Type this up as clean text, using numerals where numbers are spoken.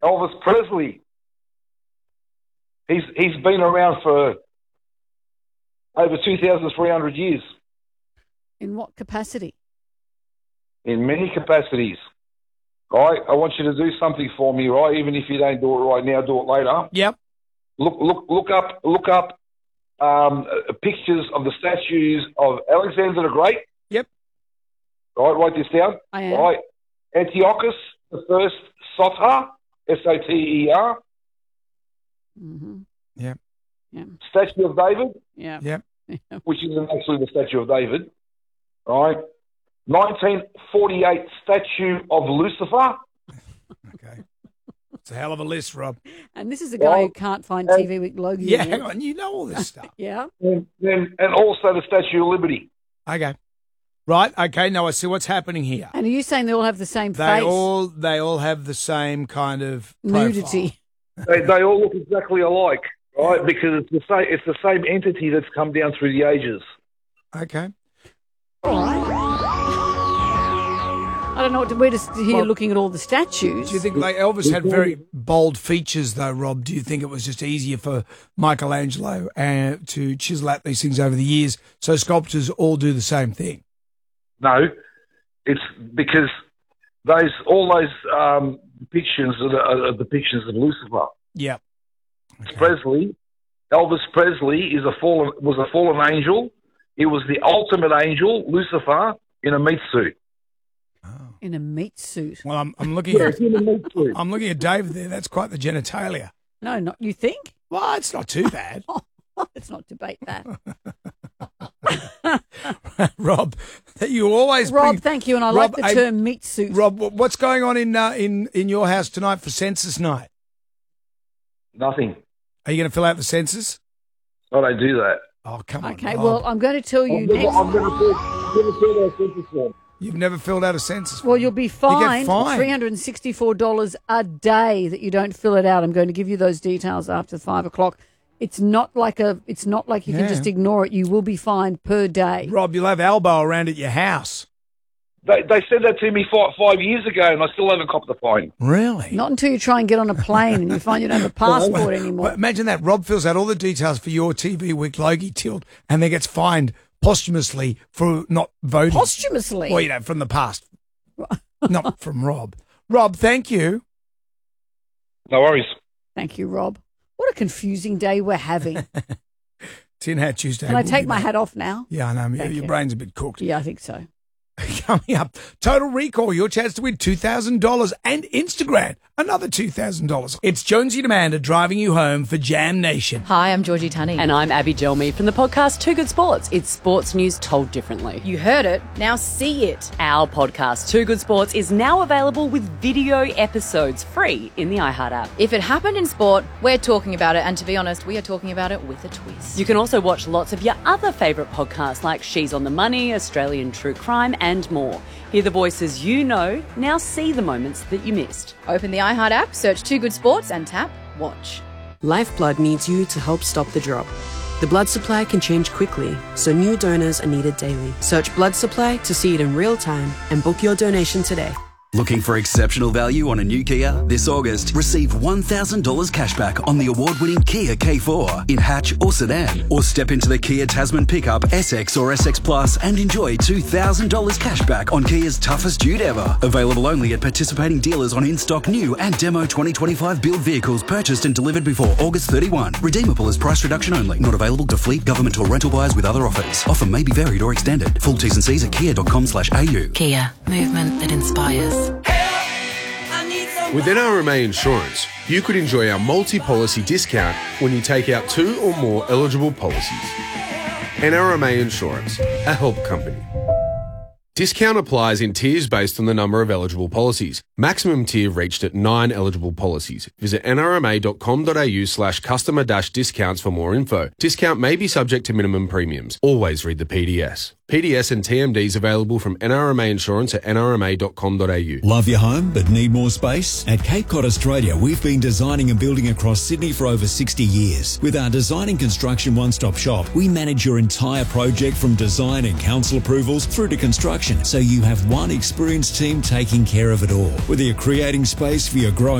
Elvis Presley. He's been around for over 2,300 years. In what capacity? In many capacities. Right? I want you to do something for me, right? Even if you don't do it right now, do it later. Yep. Look up pictures of the statues of Alexander the Great. Yep. Right, write this down. I am. Right. Antiochus the First Soter, Soter. Mm-hmm. Yep. Yeah. Statue of David. Yeah. Yep. Which isn't actually the statue of David. Right. 1948 statue of Lucifer. Okay. It's a hell of a list, Rob. And this is a guy who can't find TV Week Logie. Yeah, hang on. You know all this stuff. Yeah. And also the Statue of Liberty. Okay. Right. Okay. Now I see what's happening here. And are you saying they all have the same They face? all have the same kind of profile. Nudity. They all look exactly alike, right? Because it's the same entity that's come down through the ages. Okay. All right. I don't know what to, we're just here looking at all the statues. Do you think like Elvis had very bold features though, Rob? Do you think it was just easier for Michelangelo to chisel out these things over the years so sculptors all do the same thing? No, it's because all those depictions are depictions of Lucifer. Yeah. Okay. Elvis Presley was a fallen angel. He was the ultimate angel, Lucifer, in a meat suit. In a meat suit. Well, I'm looking at in a meat suit. I'm looking at David there. That's quite the genitalia. No, not you think? Well, it's not too bad. Let's not debate that. Rob, that you always Rob, bring, thank you, and I like the term meat suit. Rob, what's going on in your house tonight for census night? Nothing. Are you going to fill out the census? I don't do that. Oh, come on. Okay, Rob. well, I'm going to tell you next. I've never filled out a census form. You've never filled out a census. Well, you'll be fined fined. $364 a day that you don't fill it out. I'm going to give you those details after 5 o'clock. It's not like you can just ignore it. You will be fined per day. Rob, you'll have elbow around at your house. They said that to me 5 years ago, and I still haven't copped the fine. Really? Not until you try and get on a plane and you find you don't have a passport anymore. Well, imagine that. Rob fills out all the details for your TV Week Logie tilt and then gets fined posthumously for not voting. Posthumously? Well, from the past. Not from Rob. Rob, thank you. No worries. Thank you, Rob. What a confusing day we're having. Tin Hat Tuesday. Can I take my hat off now? Yeah, I know. Your brain's a bit cooked. Yeah, I think so. Coming up, Total Recall, your chance to win $2,000 and Instagram, another $2,000. It's Jonesy and Amanda driving you home for Jam Nation. Hi, I'm Georgie Tunney. And I'm Abby Gelmy from the podcast Too Good Sports. It's sports news told differently. You heard it, now see it. Our podcast, Too Good Sports, is now available with video episodes free in the iHeart app. If it happened in sport, we're talking about it, and to be honest, we are talking about it with a twist. You can also watch lots of your other favourite podcasts like She's on the Money, Australian True Crime, and more. Hear the voices you know, now see the moments that you missed. Open the iHeart app, search Too Good Sports, and tap Watch. Lifeblood needs you to help stop the drop. The blood supply can change quickly, so new donors are needed daily. Search blood supply to see it in real time and book your donation today. Looking for exceptional value on a new Kia? This August, receive $1,000 cashback on the award-winning Kia K4 in hatch or sedan. Or step into the Kia Tasman pickup, SX or SX Plus and enjoy $2,000 cashback on Kia's toughest dude ever. Available only at participating dealers on in-stock new and demo 2025 build vehicles purchased and delivered before August 31. Redeemable as price reduction only. Not available to fleet, government or rental buyers with other offers. Offer may be varied or extended. Full T's and C's at kia.com/au. Kia, movement that inspires. With NRMA Insurance, you could enjoy our multi-policy discount when you take out 2 or more eligible policies. NRMA Insurance, a help company. Discount applies in tiers based on the number of eligible policies. Maximum tier reached at 9 eligible policies. Visit nrma.com.au/customer-discounts for more info. Discount may be subject to minimum premiums. Always read the PDS. PDS and TMDs available from NRMA Insurance at nrma.com.au. Love your home but need more space? At Cape Cod Australia, we've been designing and building across Sydney for over 60 years. With our design and construction one-stop shop, we manage your entire project from design and council approvals through to construction, so you have one experienced team taking care of it all. Whether you're creating space for your growing